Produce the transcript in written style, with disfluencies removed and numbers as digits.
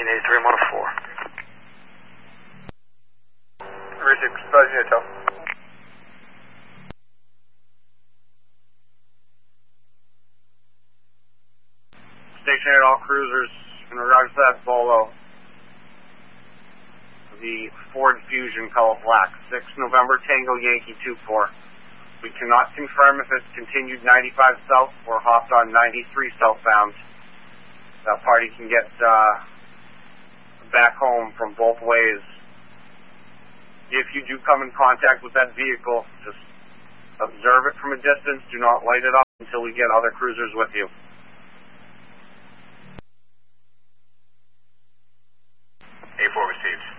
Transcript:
13-104. Receive, Sergeant Intel. Stationary all cruisers in regards to that Bolo. The Ford Fusion color black, 6 November Tango Yankee 24. We cannot confirm if it's continued 95 south or hopped on 93 southbound. That party can get back home from both ways. If you do come in contact with that vehicle, just observe it from a distance. Do not light it up until we get other cruisers with you. A4 received.